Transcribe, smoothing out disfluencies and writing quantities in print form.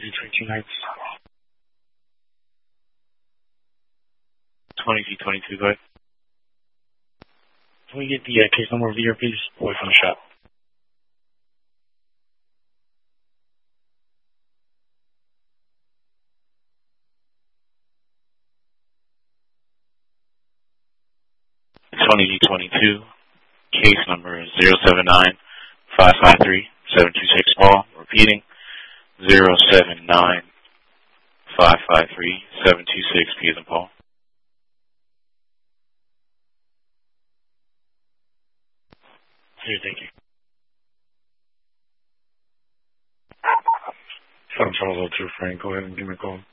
22 nights. 2222, go ahead. Can we get the case number of the year, please? Away from the shop. Case number is 079-553-726, Paul. Repeating, 079-553-726, P as in Paul. Here, thank you. 702, Frank, go ahead and give me a call.